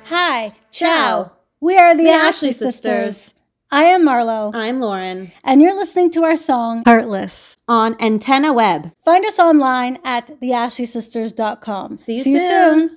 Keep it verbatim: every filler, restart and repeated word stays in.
Hi, ciao. We are the, The Ashley Ashley sisters. Sisters. I am Marlo, I'm Lauren and you're listening to our song, Heartless. on Antenna Web. Find us online at the ashley sisters dot com. See you soon.